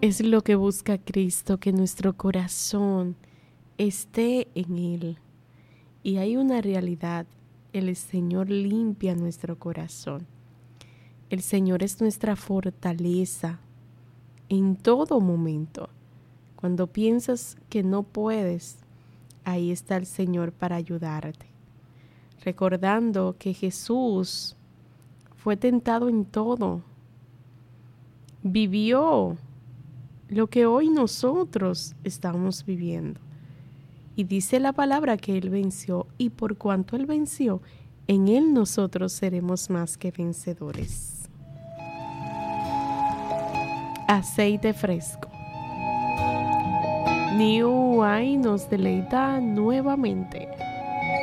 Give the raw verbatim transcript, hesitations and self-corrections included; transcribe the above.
Es lo que busca Cristo, que nuestro corazón esté en Él. Y hay una realidad, el Señor limpia nuestro corazón. El Señor es nuestra fortaleza en todo momento. Cuando piensas que no puedes, ahí está el Señor para ayudarte. Recordando que Jesús fue tentado en todo. Vivió lo que hoy nosotros estamos viviendo. Y dice la palabra que Él venció, y por cuanto Él venció, en Él nosotros seremos más que vencedores. Aceite fresco. New Wine nos deleita nuevamente.